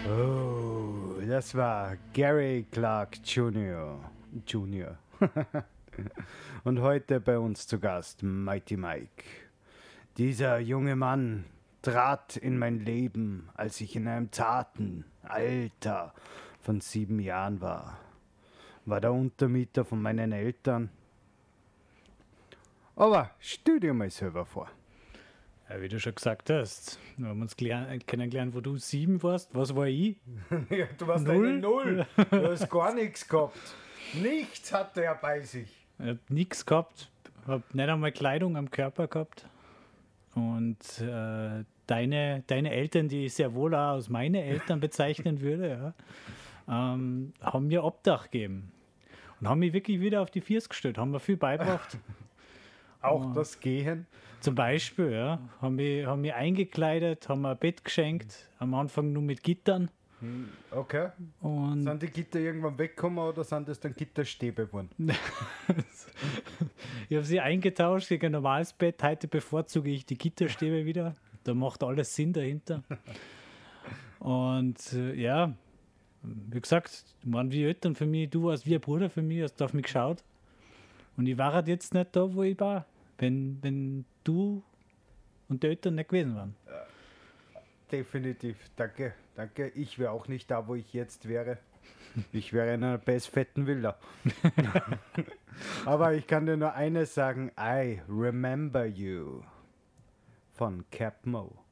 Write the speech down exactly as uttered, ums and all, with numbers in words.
Oh, das war Gary Clark Junior Junior Und heute bei uns zu Gast Mighty Mike. Dieser junge Mann trat in mein Leben, als ich in einem zarten Alter von sieben Jahren war. War der Untermieter von meinen Eltern. Aber stell dir mal selber vor. Ja, wie du schon gesagt hast, wir haben uns gelern- kennengelernt, wo du sieben warst. Was war ich? Ja, du warst Null? eine Null. Du hast gar nichts gehabt. Nichts hatte er bei sich. Ich hab nichts gehabt, hab nicht einmal Kleidung am Körper gehabt. Und äh, deine, deine Eltern, die ich sehr wohl auch als meine Eltern bezeichnen würde, ja, ähm, haben mir Obdach gegeben. Und haben mich wirklich wieder auf die Füße gestellt, haben mir viel beigebracht. Auch das Gehen. Zum Beispiel, ja, haben mich, haben mich eingekleidet, haben mir ein Bett geschenkt, am Anfang nur mit Gittern. Okay. Und Sind die Gitter irgendwann weggekommen oder sind das dann Gitterstäbe geworden? ich habe sie eingetauscht gegen ein normales Bett. Heute bevorzuge ich die Gitterstäbe wieder. Da macht alles Sinn dahinter. Und äh, ja, wie gesagt, waren wie Eltern für mich, du warst wie ein Bruder für mich, hast auf mich geschaut. Und ich war halt jetzt nicht da, wo ich war, wenn, wenn du und die Eltern nicht gewesen waren. Definitiv. Danke. Danke. Ich wäre auch nicht da, wo ich jetzt wäre. Ich wäre in einer fetten Villa. Aber ich kann dir nur eines sagen. I remember you. Von Cap Mo.